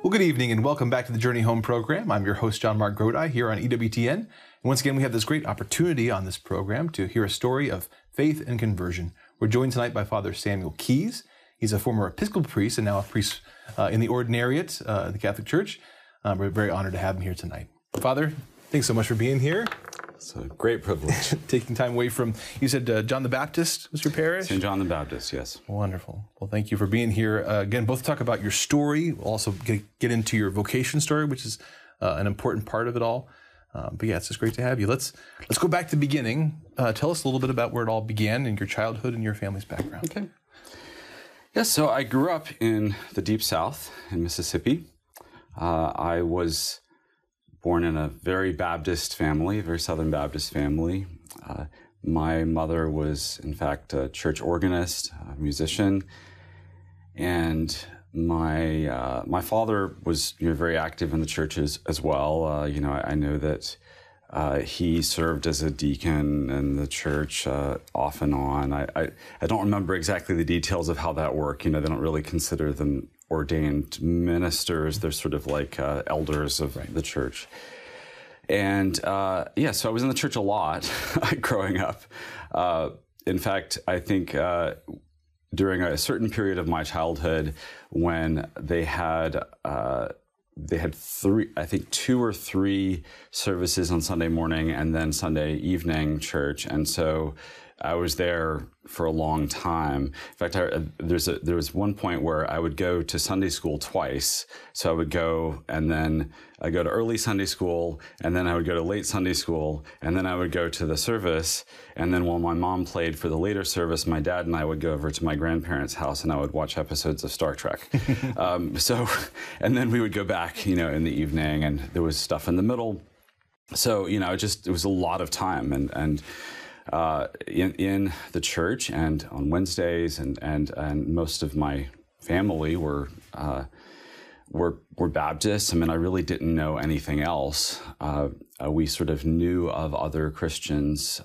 Well, good evening and welcome back to the Journey Home program. I'm your host, John Mark Grodi, here on EWTN. And once again, we have this great opportunity on this program to hear a story of faith and conversion. We're joined tonight by Father Samuel Keyes. He's a former Episcopal priest and now a priest in the Ordinariate of the Catholic Church. We're very honored to have him here tonight. Father, thanks so much for being here. It's a great privilege. Taking time away from, you said John the Baptist was your parish? St. John the Baptist, yes. Wonderful. Well, thank you for being here. Again, both talk about your story. We'll also get into your vocation story, which is an important part of it all. But yeah, it's just great to have you. Let's go back to the beginning. Tell us a little bit about where it all began in your childhood and your family's background. Okay. Yes, so I grew up in the Deep South in Mississippi. I was born in a very Baptist family, a very Southern Baptist family. My mother was, in fact, a church organist, a musician, and my father was very active in the churches as well. I know that he served as a deacon in the church off and on. I don't remember exactly the details of how that worked. They don't really consider them ordained ministers. They're sort of like elders of the church. And so I was in the church a lot growing up. In fact, I think during a certain period of my childhood when they had two or three services on Sunday morning and then Sunday evening church. And so I was there for a long time. In fact, there was one point where I would go to Sunday school twice. So I would go and then I go to early Sunday school, and then I would go to late Sunday school, and then I would go to the service. And then while my mom played for the later service, my dad and I would go over to my grandparents' house, and I would watch episodes of Star Trek. And then we would go back, in the evening, and there was stuff in the middle. So, it was a lot of time, and in the church and on Wednesdays, and most of my family were Baptists. I really didn't know anything else. We sort of knew of other Christians.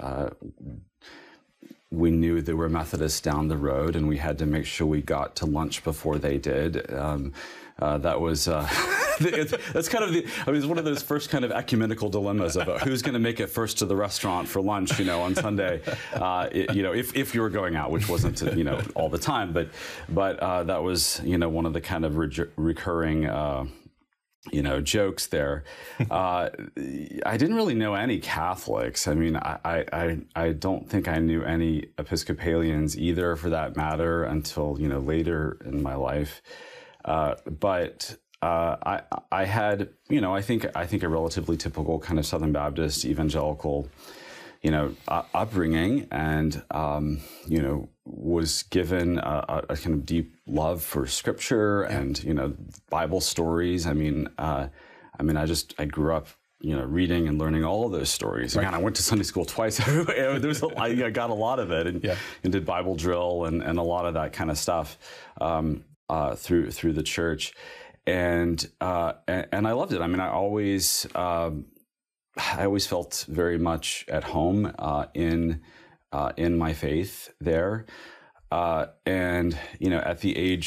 We knew there were Methodists down the road, and we had to make sure we got to lunch before they did. That was that's kind of it's one of those first kind of ecumenical dilemmas about who's going to make it first to the restaurant for lunch, on Sunday, if you were going out, which wasn't all the time, but that was one of the kind of recurring jokes there. I didn't really know any Catholics. I don't think I knew any Episcopalians either, for that matter, until later in my life. But I had, I think a relatively typical kind of Southern Baptist evangelical, upbringing, and was given a kind of deep love for Scripture and Bible stories. I grew up reading and learning all of those stories. Again, I went to Sunday school twice. I got a lot of it, and did Bible drill and a lot of that kind of stuff through the church, and I loved it. I always felt very much at home in my faith there, and at the age